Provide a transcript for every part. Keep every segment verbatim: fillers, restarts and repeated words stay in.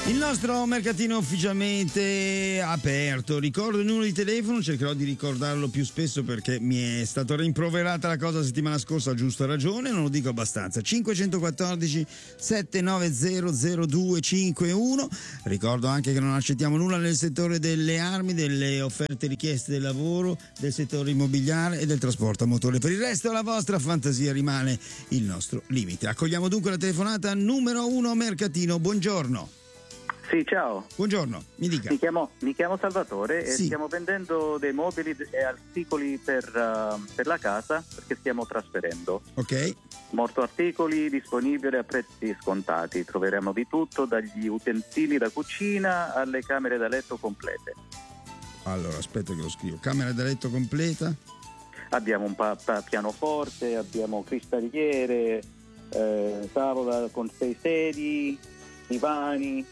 Il nostro mercatino ufficialmente aperto. Ricordo il numero di telefono, cercherò di ricordarlo più spesso perché mi è stata rimproverata la cosa la settimana scorsa, a giusta ragione, non lo dico abbastanza. cinquecentoquattordici settecentonovanta zero due cinquantuno. Ricordo anche che non accettiamo nulla nel settore delle armi, delle offerte richieste del lavoro, del settore immobiliare e del trasporto a motore. Per il resto la vostra fantasia rimane il nostro limite. Accogliamo dunque la telefonata numero uno mercatino. Buongiorno. Sì, ciao. Buongiorno, mi dica. Mi chiamo, mi chiamo Salvatore Sì. e stiamo vendendo dei mobili e articoli per, uh, per la casa perché stiamo trasferendo. Ok. Molto articoli disponibili a prezzi scontati. Troveremo di tutto, dagli utensili da cucina alle camere da letto complete. Allora, aspetta che lo scrivo. Camera da letto completa. Abbiamo un pa- pa- pianoforte, abbiamo cristalliere, eh, tavola con sei sedie, divani.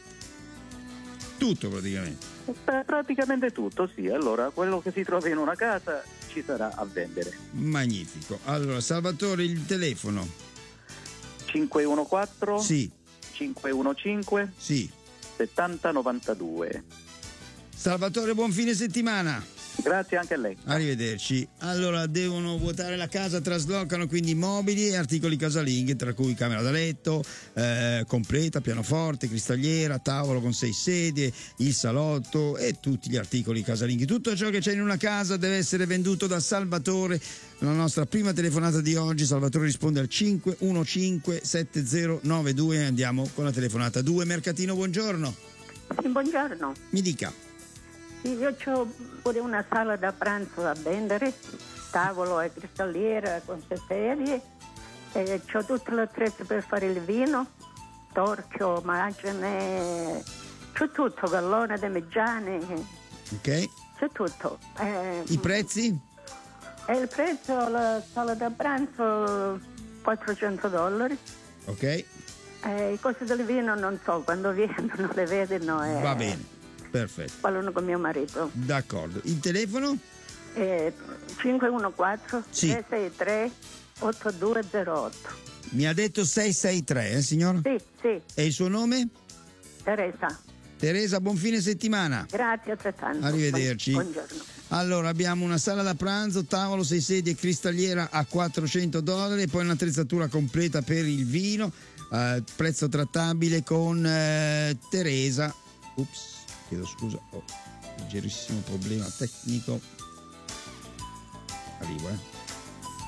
Tutto praticamente. Pra- praticamente tutto, sì. Allora, quello che si trova in una casa ci sarà a vendere. Magnifico. Allora, Salvatore, il telefono. cinque uno quattro Sì, cinque uno cinque sì. settanta novantadue. Salvatore, buon fine settimana. Grazie anche a lei. Arrivederci. Allora, devono vuotare la casa, traslocano quindi mobili e articoli casalinghi, tra cui camera da letto eh, completa, pianoforte, cristalliera, tavolo con sei sedie, il salotto e tutti gli articoli casalinghi. Tutto ciò che c'è in una casa deve essere venduto da Salvatore. La nostra prima telefonata di oggi, Salvatore risponde al cinque uno cinque sette zero nove due. Andiamo con la telefonata due. Mercatino, buongiorno. Sì, buongiorno. Mi dica. Sì, io ho pure una sala da pranzo da vendere, tavolo e cristalliera con sei sedie, e ho tutto l'attrezzo per fare il vino, torchio, macine, c'ho tutto, gallone, demigiane, Ok. c'è tutto. Eh, I prezzi? E il prezzo, la sala da pranzo, quattrocento dollari. Ok. Eh, i costi del vino non so, quando vengono le vedono e Va bene. Perfetto. parlano con mio marito. D'accordo. Il telefono? Eh, cinque uno quattro Sì. tre sei tre otto due zero otto. Mi ha detto sei sei tre, eh signor? Sì, sì, E il suo nome? Teresa. Teresa, buon fine settimana. Grazie altrettanto. Arrivederci. Buon- Buongiorno. Allora, abbiamo una sala da pranzo, tavolo, sei sedie, cristalliera a quattrocento dollari, poi un'attrezzatura completa per il vino, eh, prezzo trattabile con eh, Teresa. Ups, chiedo scusa, ho un leggerissimo problema tecnico. Arrivo, eh.